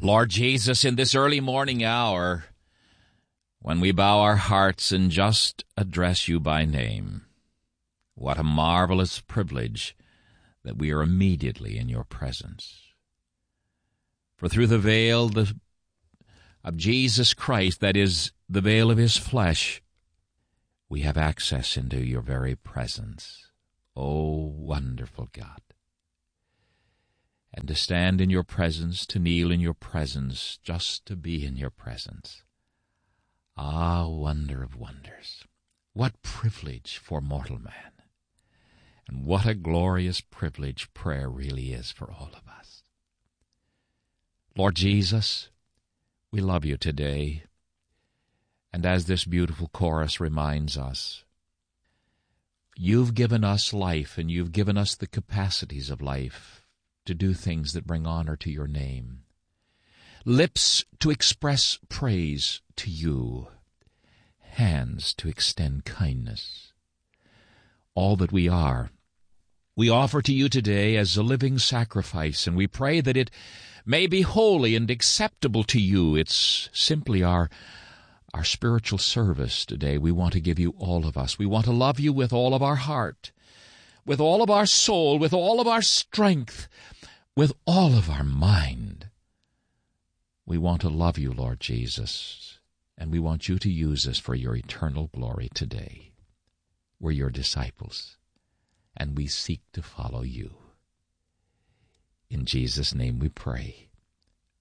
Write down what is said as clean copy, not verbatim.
Lord Jesus, in this early morning hour, when we bow our hearts and just address you by name, what a marvelous privilege that we are immediately in your presence. For through the veil of Jesus Christ, that is, the veil of his flesh, we have access into your very presence. Oh, wonderful God. And to stand in your presence, to kneel in your presence, just to be in your presence. Ah, wonder of wonders. What privilege for mortal man. And what a glorious privilege prayer really is for all of us. Lord Jesus, we love you today. And as this beautiful chorus reminds us, you've given us life and you've given us the capacities of life to do things that bring honor to your name. Lips to express praise to you. Hands to extend kindness. All that we are, we offer to you today as a living sacrifice, and we pray that it may be holy and acceptable to you. It's simply our spiritual service today. We want to give you all of us. We want to love you with all of our heart, with all of our soul, with all of our strength, with all of our mind. We want to love you, Lord Jesus, and we want you to use us for your eternal glory today. We're your disciples, and we seek to follow you. In Jesus' name we pray.